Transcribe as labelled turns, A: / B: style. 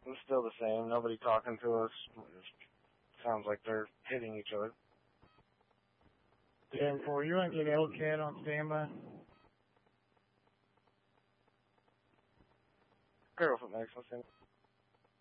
A: It's still the same. Nobody talking to us. It sounds like they're hitting each other.
B: 10-4, you're on get Elcat on standby.
A: Girl, if it makes no sense.